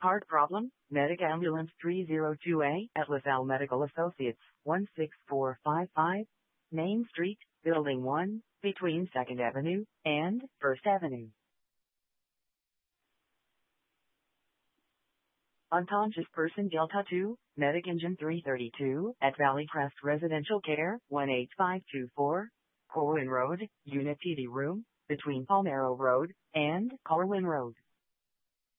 Heart problem, Medic Ambulance 302A at LaSalle Medical Associates, 16455, Main Street, Building 1, between 2nd Avenue and 1st Avenue. Unconscious person Delta 2, Medic Engine 332, at Valley Crest Residential Care, 18524, Corwin Road, Unit PD Room, between Palmero Road and Corwin Road.